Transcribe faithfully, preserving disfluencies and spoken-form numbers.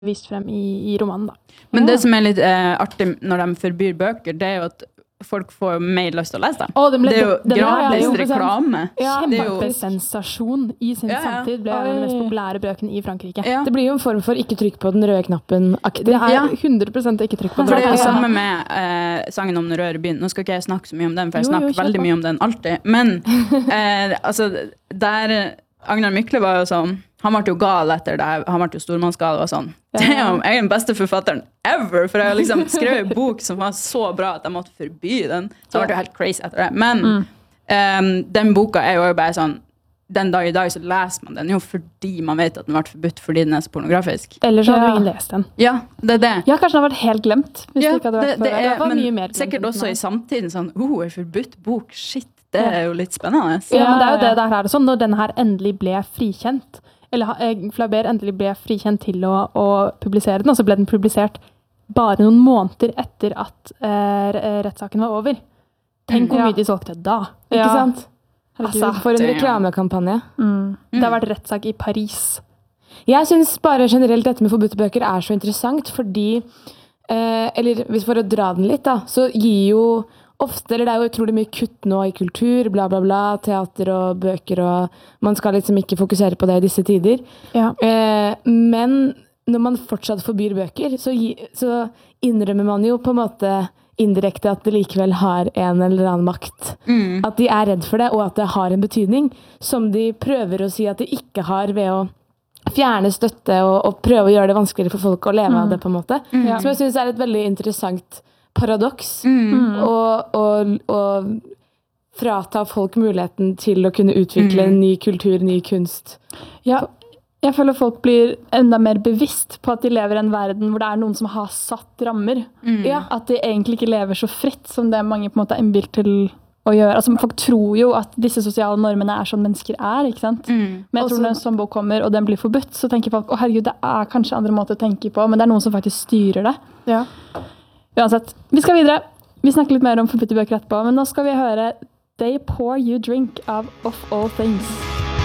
vist frem i, i romanen da. Men det som er litt eh, artig når de forbyr bøker, det er jo at folk får mer lyst til å lese dem. Oh, ble, det er jo den, gratis den, reklame. Ja, det er jo sensasjon i sin ja, ja. samtid. Ble den mest populære bøken i Frankrike. Ja. Det blir jo en form for ikke trykk på den røde knappen. Det er hundre prosent ikke trykk på den. For det er jo samme med eh, sangen om den røde byen. Nå skal ikke jeg snakke så mye om den, for jeg snakker jo, jo, veldig mye om den alltid. Men eh, altså, der Agnar Mykle var jo sånn, han ble jo gal etter det, han ble jo stormannsgal og sånn. Ja. Damn, jeg er den beste forfatteren ever, for jeg har liksom skrevet en bok som var så bra at jeg måtte forby den. Så jeg ble jo helt crazy etter det. Men mm. um, den boka er jo bare sånn, den dag i dag så leser man den jo fordi man vet at den ble forbudt fordi den er så pornografisk. Eller så hadde ja. ingen lest den. Ja, det er det. Ja, kanskje den har vært helt glemt. Hvis ja, det ikke hadde vært det, det er, det men mye mer sikkert også i samtiden sånn, oh, en forbudt bok, shit, det er jo litt spennende. Ja, men det er jo det der er det sånn, når den her endelig ble frikjent, eller Flaubert endelig ble frikjent til å, å publisere den, og så ble den publisert bare noen måneder etter at uh, rettssaken var over. Tenk hvor mye ja. de solgte da, ikke ja. sant? Altså, for en reklamekampanje. Mm. Mm. Det har vært rettssak i Paris. Jeg synes bare generelt dette med forbudte bøker er så interessant, fordi, eh, eller hvis for å dra den litt da, så gir jo ofte, eller det er jo utrolig mye kutt nå i kultur, bla bla bla, teater og bøker, og man skal liksom ikke fokusere på det i disse tider. Ja. Eh, men når man fortsatt forbyr bøker, så, gi, så innrømmer man jo på en måte indirekte at det likevel har en eller annen makt. Mm. At de er redd for det, og at det har en betydning, som de prøver å si at de ikke har ved å fjerne støtte og, og prøve å gjøre det vanskeligere for folk å leve mm. av det på en måte. Mm. Som jeg synes er et veldig interessant paradoks, mm. og, og, og frata folk muligheten til å kunne utvikle mm. ny kultur, ny kunst. Ja, jeg føler folk blir enda mer bevisst på at de lever i en verden hvor det er noen som har satt rammer. Mm. Ja, at de egentlig ikke lever så fritt som det mange på en måte er innbilt til å gjøre. Altså, folk tror jo at disse sosiale normene er sånn mennesker er, ikke sant? Mm. Men jeg tror når en sånn bok kommer, og den blir forbudt, så tenker folk, å herregud, det er kanskje andre måter å tenke på, men det er noen som faktisk styrer det. Ja. Uansett, vi skal videre. Vi snakker litt mer om forbudt bøker etterpå, men nå skal vi høre They Pour You Drink av Of All Things.